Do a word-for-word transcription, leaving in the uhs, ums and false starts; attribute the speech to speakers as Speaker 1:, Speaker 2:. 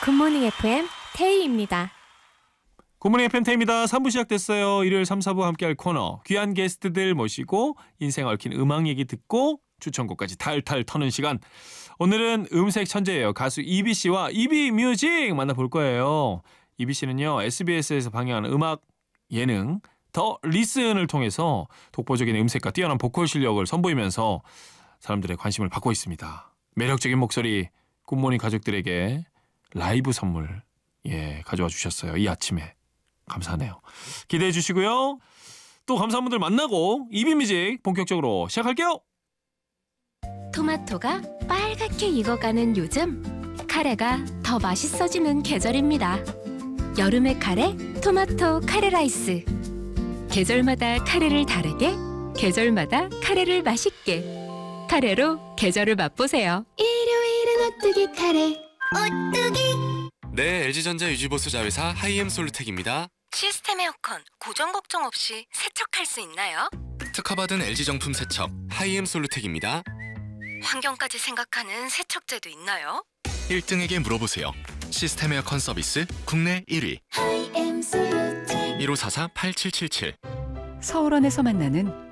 Speaker 1: 굿모닝 에프엠 태희입니다.
Speaker 2: 굿모닝 에프엠 태희입니다. 삼 부 시작됐어요. 일요일 삼, 사 부 함께할 코너. 귀한 게스트들 모시고 인생 얽힌 음악 얘기 듣고 추천곡까지 탈탈 터는 시간. 오늘은 음색 천재예요. 가수 이비 씨와 이비 뮤직 만나볼 거예요. 이비 씨는요, 에스비에스에서 방영하는 음악 예능 더 리슨을 통해서 독보적인 음색과 뛰어난 보컬 실력을 선보이면서 사람들의 관심을 받고 있습니다. 매력적인 목소리, 굿모닝 가족들에게 라이브 선물 예 가져와 주셨어요. 이 아침에. 감사하네요. 기대해 주시고요. 또 감사한 분들 만나고 이비뮤직 본격적으로 시작할게요.
Speaker 1: 토마토가 빨갛게 익어가는 요즘, 카레가 더 맛있어지는 계절입니다. 여름의 카레, 토마토 카레 라이스. 계절마다 카레를 다르게, 계절마다 카레를 맛있게. 카레로 계절을 맛보세요. 일요일은 오뚜기 카레. 오뚜기.
Speaker 3: 네, 엘지전자 유지보수 자회사 하이엠 솔루텍입니다.
Speaker 4: 시스템 에어컨 고정 걱정 없이 세척할 수 있나요?
Speaker 3: 특허받은 엘지 정품 세척 하이엠 솔루텍입니다.
Speaker 4: 환경까지 생각하는 세척제도 있나요?
Speaker 3: 일 등에게 물어보세요. 시스템 에어컨 서비스 국내 일 위.
Speaker 1: 하이엠 솔루텍.
Speaker 3: 일오사사 팔칠칠칠.
Speaker 5: 서울원에서 만나는